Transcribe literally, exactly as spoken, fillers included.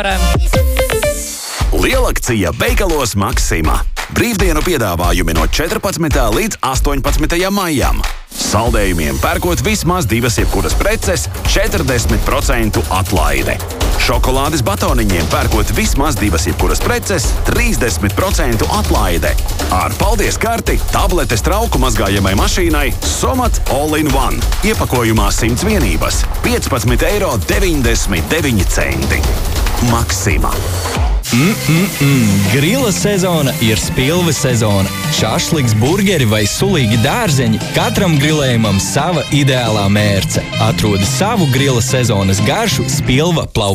Lielakcija veikalos Maxima. Brīvdienu piedāvājumi no četrpadsmitā līdz astoņpadsmitajam maijam. Saldējumiem pērkot vismaz divas jebkuras preces, četrdesmit procentu atlaide. Šokolādes batoniņiem pērkot vismaz divas jebkuras preces, trīsdesmit procentu atlaide. Ar paldies karti tabletes trauku mazgājamai mašīnai Somat All-in-One. Iepakojumā simts vienības, piecpadsmit eiro deviņdesmit deviņi centi. Maxima. Mm-mm-mm. Grila sezona ir spilve sezona. Šašliks, burgeri vai sulīgi dārzeņi – katram grilējumam sava ideālā mērce. Atrodi savu grila sezonas garšu Spilva plaukumā.